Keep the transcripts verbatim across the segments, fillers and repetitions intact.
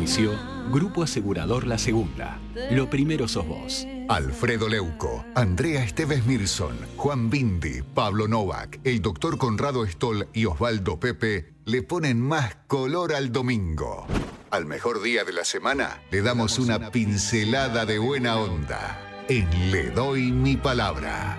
Auspicio Grupo Asegurador La Segunda. Lo primero sos vos. Alfredo Leuco, Andrea Esteves Mirson, Juan Bindi, Pablo Novak, el doctor Conrado Stoll y Osvaldo Pepe le ponen más color al domingo. Al mejor día de la semana le damos una pincelada de buena onda en Le Doy Mi Palabra.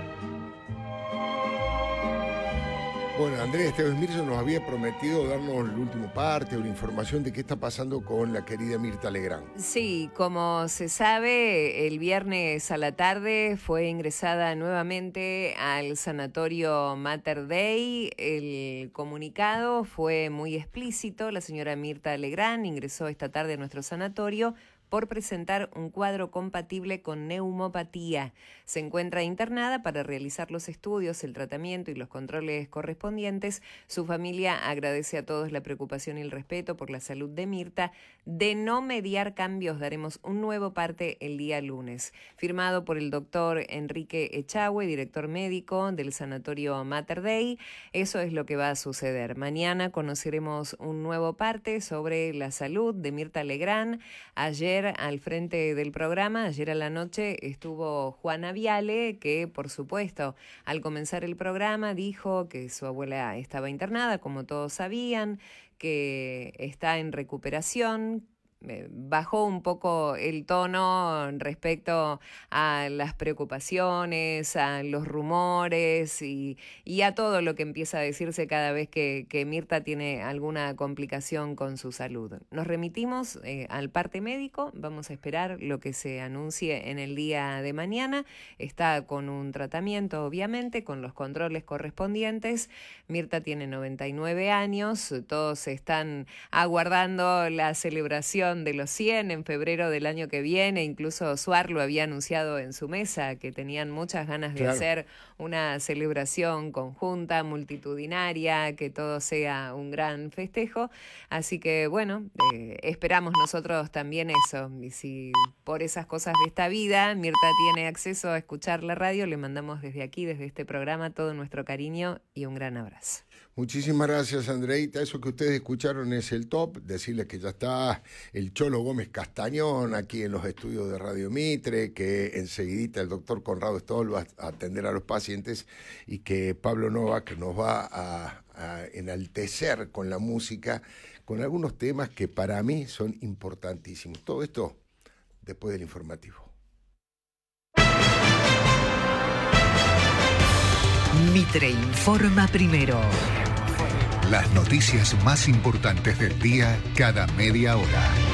Bueno, Andrea Esteves Mirson nos había prometido darnos el último parte, una información de qué está pasando con la querida Mirta Legrand. Sí, como se sabe, el viernes a la tarde fue ingresada nuevamente al sanatorio Mater Dei. El comunicado fue muy explícito. La señora Mirta Legrand ingresó esta tarde a nuestro sanatorio por presentar un cuadro compatible con neumopatía. Se encuentra internada para realizar los estudios, el tratamiento y los controles correspondientes. Su familia agradece a todos la preocupación y el respeto por la salud de Mirta. De no mediar cambios, daremos un nuevo parte el día lunes. Firmado por el doctor Enrique Echagüe, director médico del sanatorio Mater Dei. Eso es lo que va a suceder. Mañana conoceremos un nuevo parte sobre la salud de Mirta Legrand. Ayer al frente del programa, ayer a la noche, estuvo Juana Viale, que por supuesto al comenzar el programa dijo que su abuela estaba internada, como todos sabían, que está en recuperación. Bajó un poco el tono respecto a las preocupaciones, a los rumores y, y a todo lo que empieza a decirse cada vez que, que Mirta tiene alguna complicación con su salud. Nos remitimos eh, al parte médico, vamos a esperar lo que se anuncie en el día de mañana. Está con un tratamiento, obviamente, con los controles correspondientes. Mirta tiene noventa y nueve años, todos están aguardando la celebración de los cien en febrero del año que viene. Incluso Suar lo había anunciado en su mesa, que tenían muchas ganas de claro. hacer una celebración conjunta, multitudinaria, que todo sea un gran festejo. Así que bueno, eh, esperamos nosotros también eso. Y si por esas cosas de esta vida Mirta tiene acceso a escuchar la radio, le mandamos desde aquí, desde este programa, todo nuestro cariño y un gran abrazo. Muchísimas gracias, Andreita. Eso que ustedes escucharon es el top. Decirles que ya está el Cholo Gómez Castañón aquí en los estudios de Radio Mitre, que enseguidita el doctor Conrado Stoll va a atender a los pacientes y que Pablo Novak nos va a, a enaltecer con la música, con algunos temas que para mí son importantísimos. Todo esto después del informativo. Mitre informa primero. Las noticias más importantes del día cada media hora.